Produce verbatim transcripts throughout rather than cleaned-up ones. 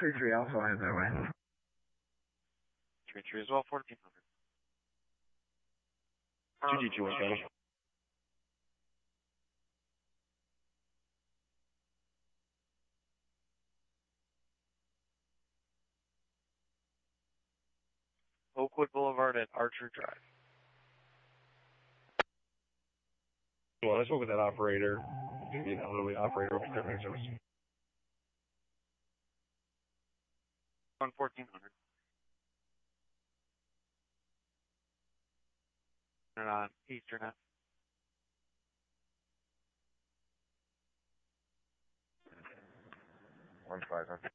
three three Alpha, head that way. three three as well, fourteen hundred. two D two one seven. Oakwood Boulevard at Archer Drive. Well, I spoke with that operator. You know, the operator of the service. On fourteen hundred. And on Eastern Ave. One five hundred.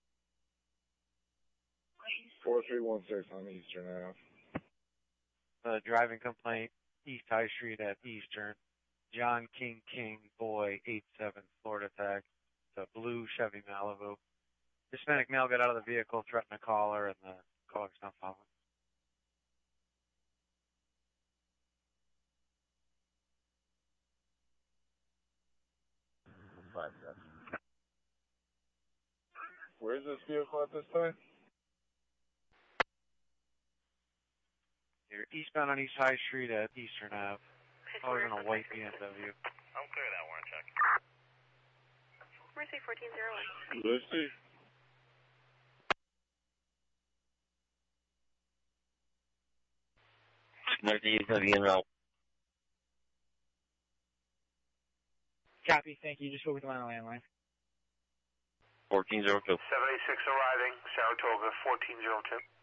Four three one six on Eastern Ave. Uh, driving complaint, East High Street at Eastern. John King King Boy eight seven Florida tag. It's a blue Chevy Malibu. Hispanic male got out of the vehicle, threatened a caller, and the caller's not following. Five seven. Where's this vehicle at this time? You're eastbound on East High Street at Eastern Ave. Caller's in a white B M W. I'm clear that warrant check. Mercy fourteen zero one. Mercy. Mercy is going to be en route. Copy, thank you. Just spoke with my landline. fourteen zero two. seven eight six arriving, Saratoga fourteen zero two.